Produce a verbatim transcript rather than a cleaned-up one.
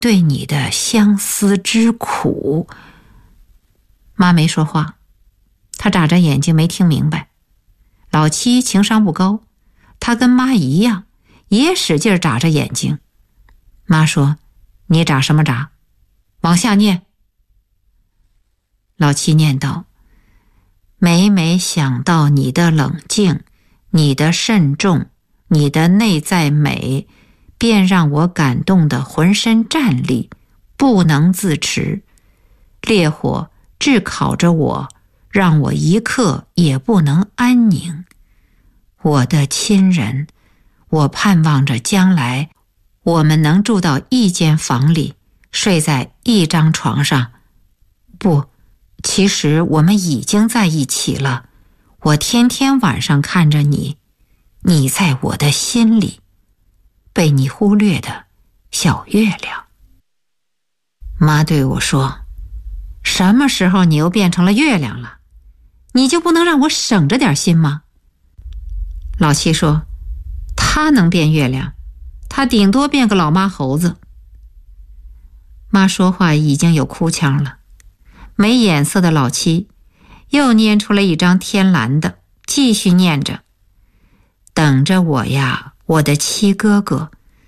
对你的相思之苦。妈没说话，她眨着眼睛没听明白。老七情商不高，他跟妈一样，也使劲眨着眼睛。妈说：“你眨什么眨？往下念。”老七念道：“每每想到你的冷静，你的慎重，你的内在美，便让我感动得浑身战栗，不能自持。烈火炙烤着我，让我一刻也不能安宁。我的亲人，我盼望着将来我们能住到一间房里，睡在一张床上。不，其实我们已经在一起了。我天天晚上看着你，你在我的心里，被你忽略的小月亮。”妈对我说：“什么时候你又变成了月亮了？你就不能让我省着点心吗？”老七说：“他能变月亮，他顶多变个老妈猴子。”妈说话已经有哭腔了。没眼色的老七又念出了一张天蓝的，继续念着：“等着我呀，我的七哥哥，